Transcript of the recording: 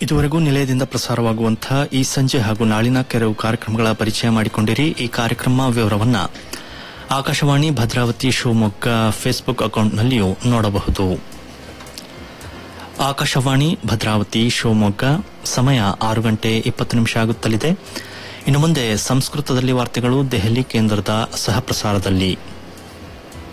ಇದುವರೆಗೂ ನಿಲಯದಿಂದ ಪ್ರಸಾರವಾಗುವಂತಹ ಈ ಸಂಜೆ ಹಾಗೂ ನಾಳಿನ ಕೆಲವು ಕಾರ್ಯಕ್ರಮಗಳ ಪರಿಚಯ ಮಾಡಿಕೊಂಡಿರಿ. ಈ ಕಾರ್ಯಕ್ರಮ ವಿವರವನ್ನ ಆಕಾಶವಾಣಿ ಭದ್ರಾವತಿ ಶಿವಮೊಗ್ಗ ಫೇಸ್ಬುಕ್ ಅಕೌಂಟ್ನಲ್ಲಿಯೂ ನೋಡಬಹುದು. ಆಕಾಶವಾಣಿ ಭದ್ರಾವತಿ ಶಿವಮೊಗ್ಗ ಸಮಯ 6:20 ಆಗುತ್ತಲಿದೆ. ಇನ್ನು ಮುಂದೆ ಸಂಸ್ಕೃತದಲ್ಲಿ ವಾರ್ತೆಗಳು ದೆಹಲಿ ಕೇಂದ್ರದ ಸಹ ಪ್ರಸಾರದಲ್ಲಿ.